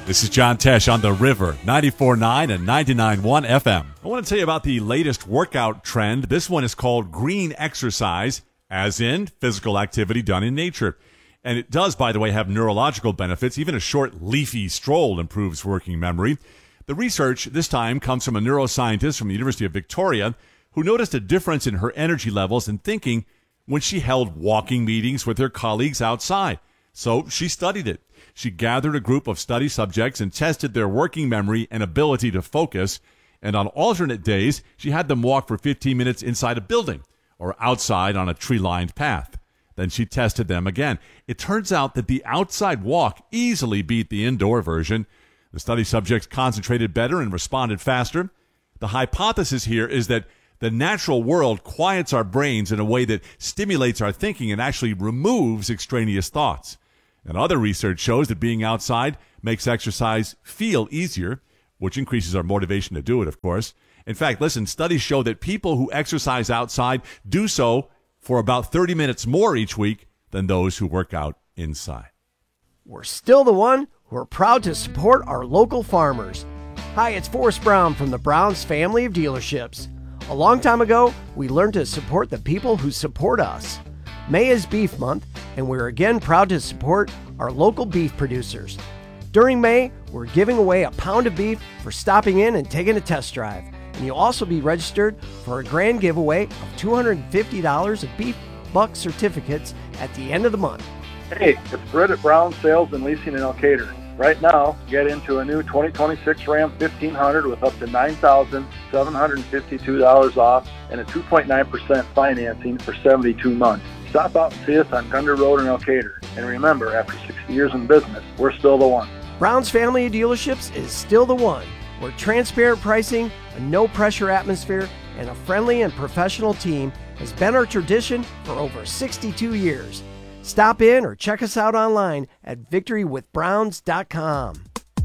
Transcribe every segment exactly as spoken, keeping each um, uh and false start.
This is John Tesh on The River, ninety-four point nine and ninety-nine point one F M. I want to tell you about the latest workout trend. This one is called green exercise, as in physical activity done in nature. And it does, by the way, have neurological benefits. Even a short leafy stroll improves working memory. The research this time comes from a neuroscientist from the University of Victoria who noticed a difference in her energy levels and thinking when she held walking meetings with her colleagues outside. So she studied it. She gathered a group of study subjects and tested their working memory and ability to focus. And on alternate days, she had them walk for fifteen minutes inside a building or outside on a tree-lined path. Then she tested them again. It turns out that the outside walk easily beat the indoor version. The study subjects concentrated better and responded faster. The hypothesis here is that the natural world quiets our brains in a way that stimulates our thinking and actually removes extraneous thoughts. And other research shows that being outside makes exercise feel easier, which increases our motivation to do it, of course. In fact, listen, studies show that people who exercise outside do so for about thirty minutes more each week than those who work out inside. We're still the one who are proud to support our local farmers. Hi, it's Forrest Brown from the Browns family of dealerships. A long time ago, we learned to support the people who support us. May is Beef Month, and we're again proud to support our local beef producers. During May, we're giving away a pound of beef for stopping in and taking a test drive. And you'll also be registered for a grand giveaway of two hundred fifty dollars of Beef Buck certificates at the end of the month. Hey, it's Brett at Brown Sales and Leasing in Elkader. Right now, get into a new twenty twenty-six Ram fifteen hundred with up to nine thousand seven hundred fifty-two dollars off and a two point nine percent financing for seventy-two months. Stop out and see us on Gunder Road in Elkader. And remember, after sixty years in business, we're still the one. Brown's family of dealerships is still the one, where transparent pricing, a no-pressure atmosphere, and a friendly and professional team has been our tradition for over sixty-two years. Stop in or check us out online at victory with browns dot com.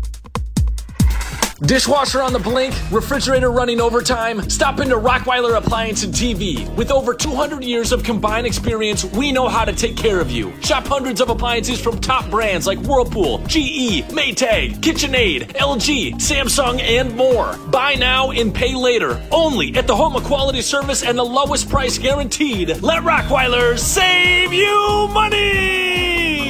Dishwasher on the blink, refrigerator running overtime? Stop into Rockweiler Appliance and T V. With over two hundred years of combined experience, we know how to take care of you. Shop hundreds of appliances from top brands like Whirlpool, G E, Maytag, KitchenAid, L G, Samsung, and more. Buy now and pay later. Only at the home of quality service and the lowest price guaranteed. Let Rockweiler save you money!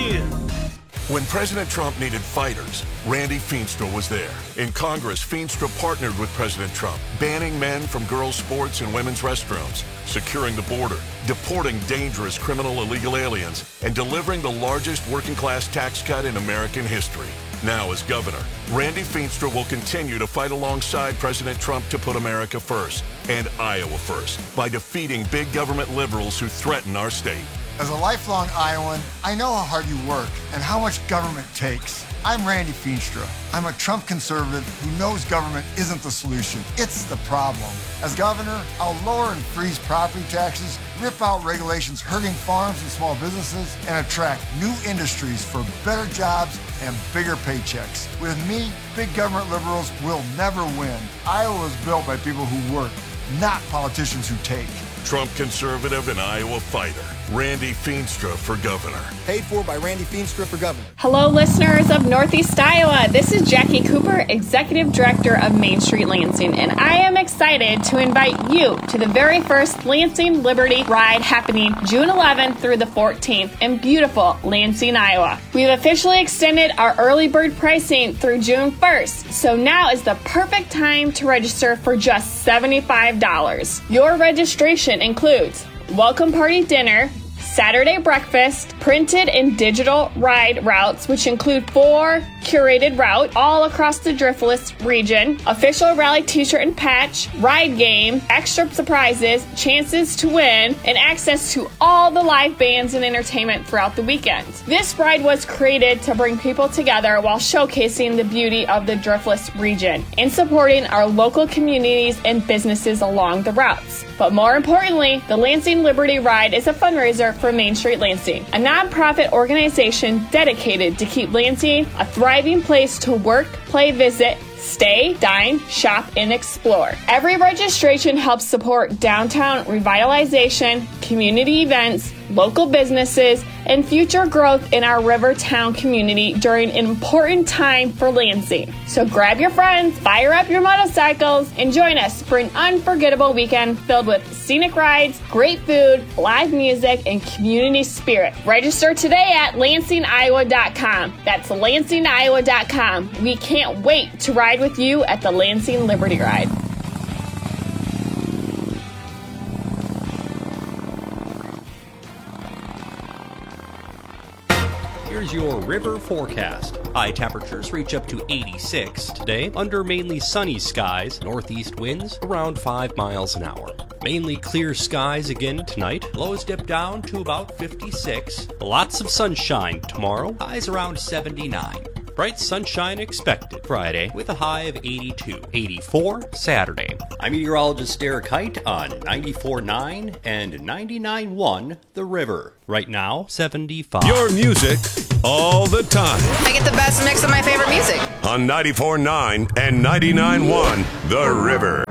When President Trump needed fighters, Randy Feenstra was there. In Congress, Feenstra partnered with President Trump, banning men from girls' sports and women's restrooms, securing the border, deporting dangerous criminal illegal aliens, and delivering the largest working-class tax cut in American history. Now, as governor, Randy Feenstra will continue to fight alongside President Trump to put America first and Iowa first by defeating big government liberals who threaten our state. As a lifelong Iowan, I know how hard you work and how much government takes. I'm Randy Feenstra. I'm a Trump conservative who knows government isn't the solution, it's the problem. As governor, I'll lower and freeze property taxes, rip out regulations hurting farms and small businesses, and attract new industries for better jobs and bigger paychecks. With me, big government liberals will never win. Iowa was built by people who work, not politicians who take. Trump conservative and Iowa fighter, Randy Feenstra for governor. Paid for by Randy Feenstra for governor. Hello, listeners of Northeast Iowa. This is Jackie Cooper, Executive Director of Main Street Lansing, and I am excited to invite you to the very first Lansing Liberty Ride happening June eleventh through the fourteenth in beautiful Lansing, Iowa. We've officially extended our early bird pricing through June first, so now is the perfect time to register for just seventy-five dollars. Your registration includes welcome party dinner, Saturday breakfast, printed and digital ride routes, which include four curated routes all across the Driftless region, official rally t-shirt and patch, ride game, extra surprises, chances to win, and access to all the live bands and entertainment throughout the weekend. This ride was created to bring people together while showcasing the beauty of the Driftless region and supporting our local communities and businesses along the routes. But more importantly, the Lansing Liberty Ride is a fundraiser for Main Street Lansing, a nonprofit organization dedicated to keep Lansing a thriving place to work, play, visit, stay, dine, shop, and explore. Every registration helps support downtown revitalization, community events, local businesses, and future growth in our Rivertown community during an important time for Lansing. So grab your friends, fire up your motorcycles, and join us for an unforgettable weekend filled with scenic rides, great food, live music, and community spirit. Register today at Lansing Iowa dot com. That's Lansing Iowa dot com. We can't wait to ride with you at the Lansing Liberty Ride. Here's your river forecast. High temperatures reach up to eighty-six today under mainly sunny skies, northeast winds around five miles an hour. Mainly clear skies again tonight. Lows dip down to about fifty-six. Lots of sunshine tomorrow. Highs around seventy-nine. Bright sunshine expected Friday with a high of eighty-two. eighty-four Saturday. I'm meteorologist Derek Height on ninety-four point nine and ninety-nine point one The River. Right now, seventy-five. Your music all the time. I get the best mix of my favorite music. On ninety-four point nine and ninety-nine point one The River.